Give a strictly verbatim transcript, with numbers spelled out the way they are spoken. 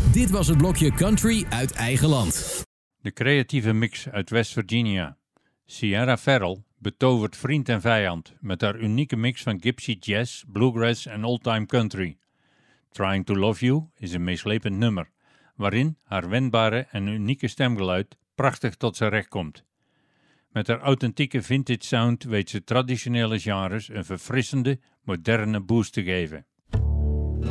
Dit was het blokje Country uit eigen land. De creatieve mix uit West Virginia. Sierra Farrell betovert vriend en vijand met haar unieke mix van gypsy jazz, bluegrass en oldtime country. Trying to Love You is een meeslepend nummer, waarin haar wendbare en unieke stemgeluid prachtig tot zijn recht komt. Met haar authentieke vintage sound weet ze traditionele genres een verfrissende, moderne boost te geven.